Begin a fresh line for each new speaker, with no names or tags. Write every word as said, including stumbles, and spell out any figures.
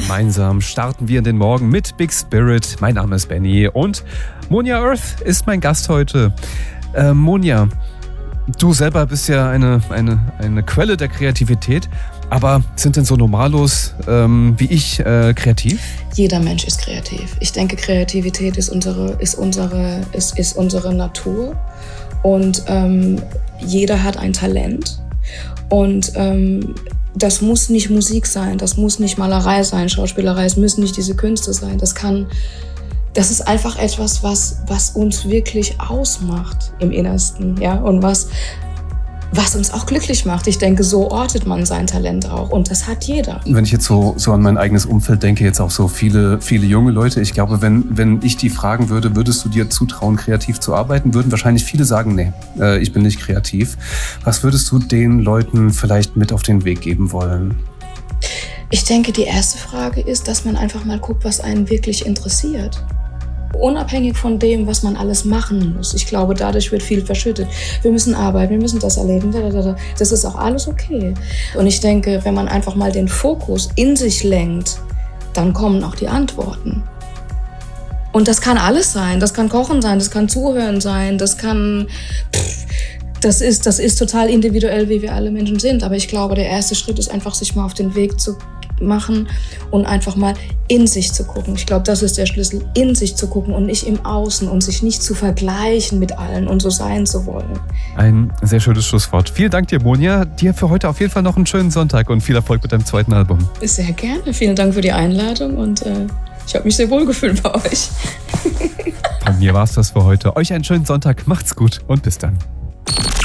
Gemeinsam starten wir in den Morgen mit Big Spirit. Mein Name ist Benny und Monja Earth ist mein Gast heute. Äh, Monja, du selber bist ja eine, eine, eine Quelle der Kreativität, aber sind denn so Normalos ähm, wie ich äh, kreativ?
Jeder Mensch ist kreativ. Ich denke, Kreativität ist unsere, ist unsere, ist, ist unsere Natur und ähm, jeder hat ein Talent und ähm, das muss nicht Musik sein, das muss nicht Malerei sein, Schauspielerei, es müssen nicht diese Künste sein. Das kann, das ist einfach etwas, was, was uns wirklich ausmacht im Innersten, ja, und was, was uns auch glücklich macht. Ich denke, so ortet man sein Talent auch und das hat jeder.
Wenn ich jetzt so, so an mein eigenes Umfeld denke, jetzt auch so viele, viele junge Leute, ich glaube, wenn, wenn ich die fragen würde, würdest du dir zutrauen, kreativ zu arbeiten, würden wahrscheinlich viele sagen, nee, äh, ich bin nicht kreativ. Was würdest du den Leuten vielleicht mit auf den Weg geben wollen?
Ich denke, die erste Frage ist, dass man einfach mal guckt, was einen wirklich interessiert. Unabhängig von dem, was man alles machen muss. Ich glaube, dadurch wird viel verschüttet. Wir müssen arbeiten, wir müssen das erleben. Das ist auch alles okay. Und ich denke, wenn man einfach mal den Fokus in sich lenkt, dann kommen auch die Antworten. Und das kann alles sein. Das kann Kochen sein, das kann Zuhören sein, das kann... Pff, das ist, das ist total individuell, wie wir alle Menschen sind. Aber ich glaube, der erste Schritt ist einfach, sich mal auf den Weg zu machen und einfach mal in sich zu gucken. Ich glaube, das ist der Schlüssel, in sich zu gucken und nicht im Außen und sich nicht zu vergleichen mit allen und so sein zu wollen.
Ein sehr schönes Schlusswort. Vielen Dank dir, Monja. Dir für heute auf jeden Fall noch einen schönen Sonntag und viel Erfolg mit deinem zweiten Album.
Sehr gerne. Vielen Dank für die Einladung und äh, ich habe mich sehr wohl gefühlt bei euch.
Von mir war es das für heute. Euch einen schönen Sonntag. Macht's gut und bis dann.